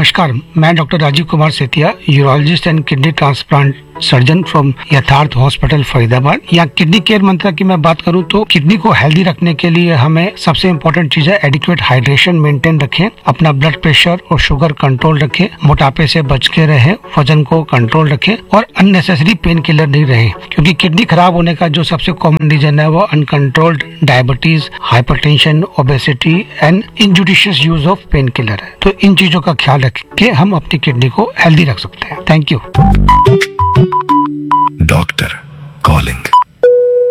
नमस्कार, मैं doctor Rajiv Kumar Setia, urologist and kidney transplant surgeon from यथार्थ हॉस्पिटल फरीदाबाद। या किडनी केयर मंत्र की मैं बात करूं तो किडनी को हेल्दी रखने के लिए हमें सबसे इम्पोर्टेंट चीज है एडिक्वेट हाइड्रेशन मेंटेन रखें, अपना ब्लड प्रेशर और शुगर कंट्रोल रखें, मोटापे से बच के रहें, वजन को कंट्रोल रखें और अननेसेसरी पेन किलर नहीं रहे, क्योंकि किडनी खराब होने का जो सबसे कॉमन रीजन है वो uncontrolled diabetes, hypertension, obesity and इनजुडिशियस use of pain killer है। तो इन चीजों का ख्याल रख के हम अपनी किडनी को हेल्दी रख सकते हैं। Thank you. Doctor calling.